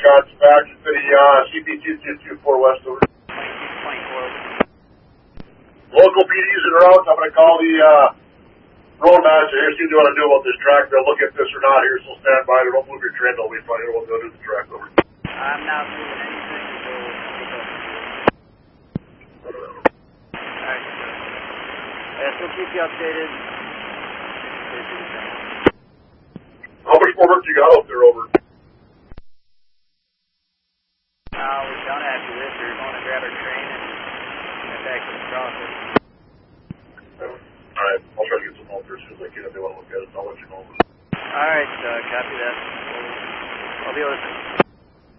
Wisconsin, action for the CP-224 West over. 2224. Local PDs en route. I'm going to call the road master here, see what they want to do about this track. They'll look at this or not here, so stand by. Don't move your train. They'll be fine. We'll go to the track over. I'm not moving anything until we pick up. Alright, yes, we'll keep you updated. How much more work you got out there over? We're done after this. We're going to grab our train and get back to the crossing. Alright, I'll try to get some out there as soon as I can. If they want to look at it, I'll let you know. Alright, copy that. I'll be able to